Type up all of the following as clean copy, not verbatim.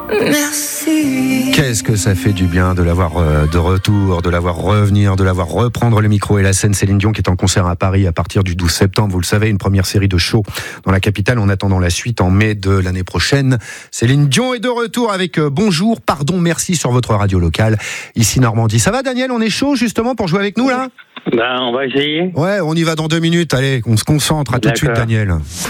Merci. Qu'est-ce que ça fait du bien de l'avoir de retour, de l'avoir revenir, de l'avoir reprendre le micro et la scène. Céline Dion qui est en concert à Paris à partir du 12 septembre. Vous le savez, une première série de shows dans la capitale en attendant la suite en mai de l'année prochaine. Céline Dion est de retour avec Bonjour, pardon, merci sur votre radio locale ici Normandie. Ça va Daniel, on est chaud justement pour jouer avec nous là ? On va essayer. Ouais, on y va dans 2 minutes. Allez, on se concentre. À tout de suite Daniel.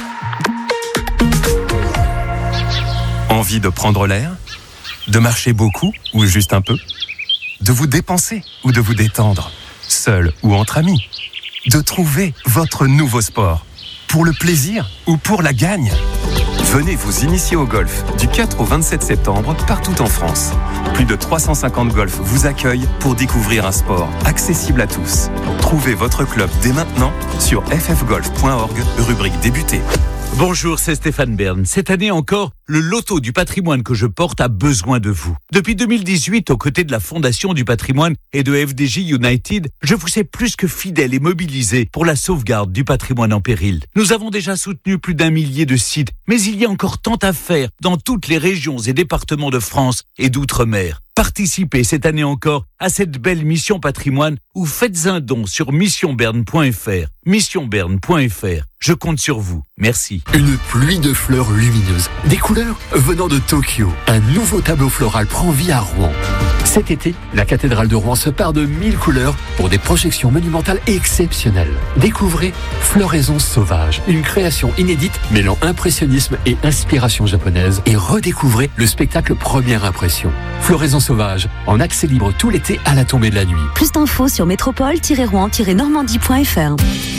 Envie de prendre l'air ? De marcher beaucoup ou juste un peu ? De vous dépenser ou de vous détendre ? Seul ou entre amis ? De trouver votre nouveau sport ? Pour le plaisir ou pour la gagne ? Venez vous initier au golf du 4 au 27 septembre partout en France. Plus de 350 golfs vous accueillent pour découvrir un sport accessible à tous. Trouvez votre club dès maintenant sur ffgolf.org, rubrique débuter. Bonjour, c'est Stéphane Bern. Cette année encore, le loto du patrimoine que je porte a besoin de vous. Depuis 2018, aux côtés de la Fondation du patrimoine et de FDJ United, je vous sais plus que fidèle et mobilisé pour la sauvegarde du patrimoine en péril. Nous avons déjà soutenu plus d'1 millier de sites, mais il y a encore tant à faire dans toutes les régions et départements de France et d'outre-mer. Participez cette année encore à cette belle mission patrimoine ou faites un don sur missionberne.fr. Missionberne.fr. Je compte sur vous. Merci. Une pluie de fleurs lumineuses, des couleurs venant de Tokyo. Un nouveau tableau floral prend vie à Rouen. Cet été, la cathédrale de Rouen se part de 1000 couleurs pour des projections monumentales exceptionnelles. Découvrez Floraison sauvage, une création inédite mêlant impressionnisme et inspiration japonaise, et redécouvrez le spectacle Première Impression. Floraison sauvage, en accès libre tout l'été à la tombée de la nuit. Plus d'infos sur métropole-rouen-normandie.fr.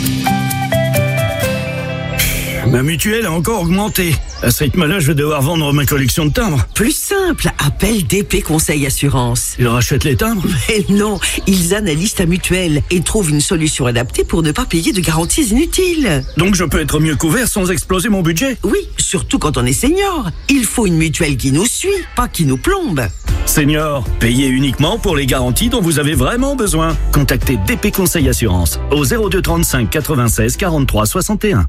Ma mutuelle a encore augmenté. À ce rythme-là, je vais devoir vendre ma collection de timbres. Plus simple, appelle DP Conseil Assurance. Ils rachètent les timbres ? Mais non, ils analysent ta mutuelle et trouvent une solution adaptée pour ne pas payer de garanties inutiles. Donc je peux être mieux couvert sans exploser mon budget ? Oui, surtout quand on est senior. Il faut une mutuelle qui nous suit, pas qui nous plombe. Senior, payez uniquement pour les garanties dont vous avez vraiment besoin. Contactez DP Conseil Assurance au 02 35 96 43 61.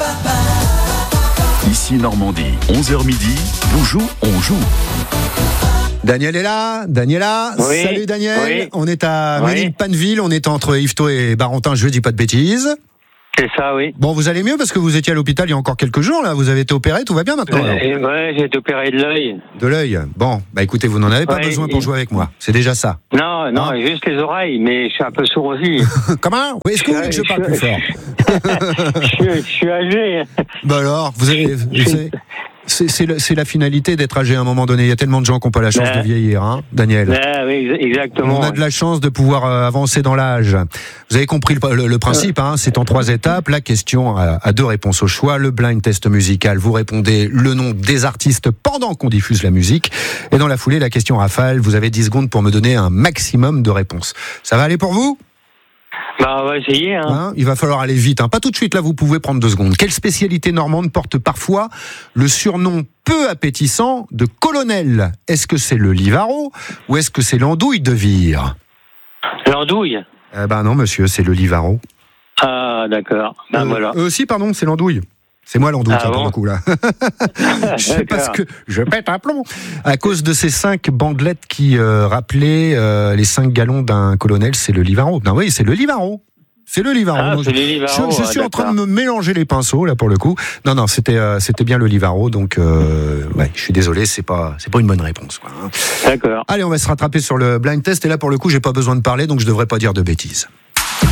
Ici Normandie, 11h midi, Bonjour, on joue. Daniel est là, Oui. Salut Daniel, Oui. On est à Oui. Ménilmontanville, on est entre Yvetot et Barentin, je dis pas de bêtises. C'est ça, oui. Bon, vous allez mieux parce que vous étiez à l'hôpital il y a encore quelques jours, là, vous avez été opéré, tout va bien maintenant alors. Ouais, j'ai été opéré de l'œil. De l'œil. Bon, bah écoutez, vous n'en avez pas besoin pour jouer avec moi, c'est déjà ça. Non, juste les oreilles, mais je suis un peu sourd aussi. Comment ? Est-ce que vous voulez que je parle plus fort ? Je suis âgé. Bah alors, vous savez, c'est la finalité d'être âgé à un moment donné. Il y a tellement de gens qui n'ont pas la chance de vieillir, hein, Daniel. Oui, exactement. On a de la chance de pouvoir avancer dans l'âge. Vous avez compris le principe, hein, c'est en 3 étapes. La question a 2 réponses au choix. Le blind test musical, vous répondez le nom des artistes pendant qu'on diffuse la musique. Et dans la foulée, la question rafale, vous avez 10 secondes pour me donner un maximum de réponses. Ça va aller pour vous ? On va essayer. Hein. Il va falloir aller vite. Pas tout de suite, là, vous pouvez prendre 2 secondes. Quelle spécialité normande porte parfois le surnom peu appétissant de colonel ? Est-ce que c'est le livaro ou est-ce que c'est l'andouille de Vire ? L'andouille. Non, monsieur, c'est le livaro. Ah, d'accord. Voilà. Si, pardon, c'est l'andouille. C'est moi l'andouille, pour le coup, là. Parce que je pète un plomb. À cause de ces 5 bandelettes qui rappelaient les 5 gallons d'un colonel, c'est le livaro. Non, oui, c'est le livaro. C'est le livaro. C'est le livaro. Je suis en train de me mélanger les pinceaux, là, pour le coup. Non, c'était bien le livaro, donc, je suis désolé, c'est pas une bonne réponse, quoi. D'accord. Allez, on va se rattraper sur le blind test, et là, pour le coup, j'ai pas besoin de parler, donc je devrais pas dire de bêtises.